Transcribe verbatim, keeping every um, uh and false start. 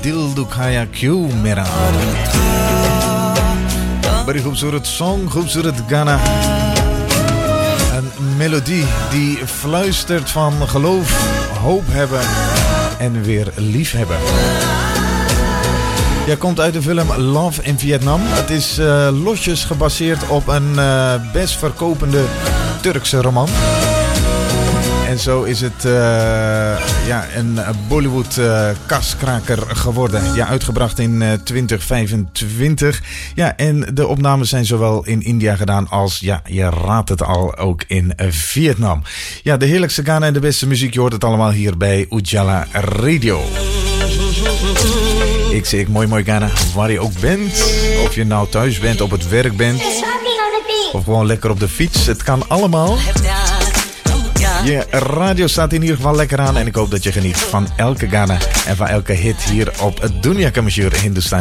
Dil Dukhaya Kyun Mera. Bari khoobsurat song, khoobsurat gana. Een melodie die fluistert van geloof, hoop hebben en weer lief hebben. Ja, komt uit de film Love in Vietnam. Het is uh, losjes gebaseerd op een uh, best verkopende Turkse roman. En zo is het uh, ja, een Bollywood uh, kaskraker geworden. Ja, uitgebracht in uh, twintig vijfentwintig. Ja, en de opnames zijn zowel in India gedaan als, ja, je raadt het al, ook in uh, Vietnam. Ja, de heerlijkste Ghana en de beste muziek, je hoort het allemaal hier bij Ujala Radio. Ik zeg mooi mooi Ghana, waar je ook bent. Of je nou thuis bent, op het werk bent. Of gewoon lekker op de fiets. Het kan allemaal. Je radio staat in ieder geval lekker aan. En ik hoop dat je geniet van elke Ghana en van elke hit hier op het Dunia Kamashur Hindustan.